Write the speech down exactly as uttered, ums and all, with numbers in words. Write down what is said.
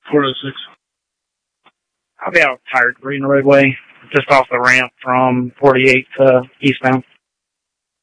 four oh six. I'll be out tired Green Roadway, just off the ramp from forty-eight to eastbound.